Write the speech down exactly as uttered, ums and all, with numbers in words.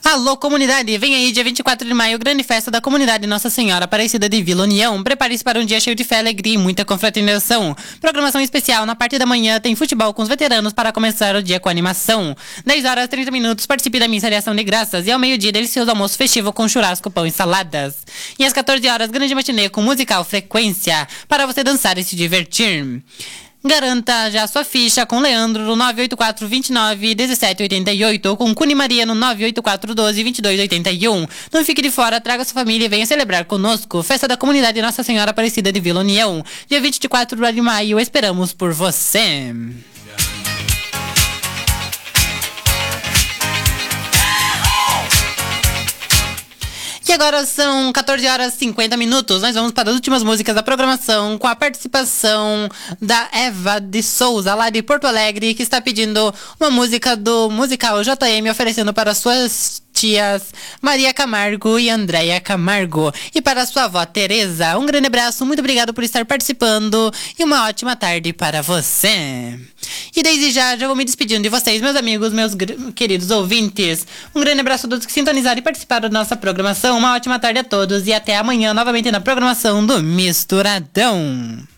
Alô, comunidade! Vem aí, dia vinte e quatro de maio, grande festa da comunidade Nossa Senhora Aparecida de Vila União. Prepare-se para um dia cheio de fé, alegria e muita confraternização. Programação especial, na parte da manhã tem futebol com os veteranos para começar o dia com animação. dez horas e trinta minutos, participe da missa de ação de graças e ao meio-dia, delicioso almoço festivo com churrasco, pão e saladas. E às quatorze horas, grande matinê com musical Frequência, para você dançar e se divertir. Garanta já sua ficha com Leandro no nove oito quatro, dois nove, um sete oito oito ou com Cune Maria no nove oito quatro, um dois, dois dois oito um. Não fique de fora, traga sua família e venha celebrar conosco. Festa da Comunidade Nossa Senhora Aparecida de Vila União. Dia vinte e quatro de maio, esperamos por você. E agora são quatorze horas e cinquenta minutos. Nós vamos para as últimas músicas da programação com a participação da Eva de Souza, lá de Porto Alegre, que está pedindo uma música do musical J M, oferecendo para suas tias Maria Camargo e Andréia Camargo. E para sua avó Tereza, um grande abraço, muito obrigado por estar participando e uma ótima tarde para você. E desde já, já vou me despedindo de vocês, meus amigos, meus gr- queridos ouvintes. Um grande abraço a todos que sintonizaram e participaram da nossa programação. Uma ótima tarde a todos e até amanhã novamente na programação do Misturadão.